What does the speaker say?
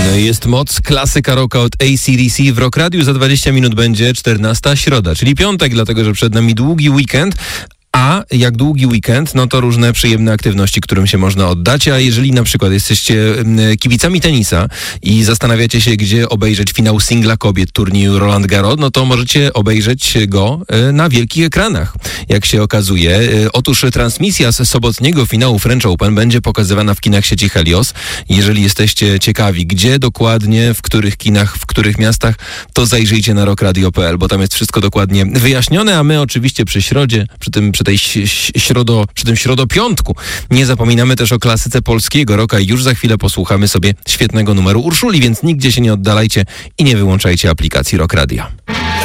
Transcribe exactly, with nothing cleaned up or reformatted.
Jest moc, klasyka rocka od A C D C w Rock Radiu. Za dwadzieścia minut będzie czternasta środa, czyli piątek, dlatego że przed nami długi weekend. A jak długi weekend, no to różne przyjemne aktywności, którym się można oddać, a jeżeli na przykład jesteście kibicami tenisa i zastanawiacie się, gdzie obejrzeć finał singla kobiet turnieju Roland Garros, no to możecie obejrzeć go na wielkich ekranach, jak się okazuje. Otóż transmisja z sobotniego finału French Open będzie pokazywana w kinach sieci Helios. Jeżeli jesteście ciekawi, gdzie dokładnie, w których kinach, w których miastach, to zajrzyjcie na rock radio kropka p l, bo tam jest wszystko dokładnie wyjaśnione, a my oczywiście przy środzie, przy tym przy tej środo, przy tym środopiątku nie zapominamy też o klasyce polskiego rocka i już za chwilę posłuchamy sobie świetnego numeru Urszuli, więc nigdzie się nie oddalajcie i nie wyłączajcie aplikacji Rock Radia.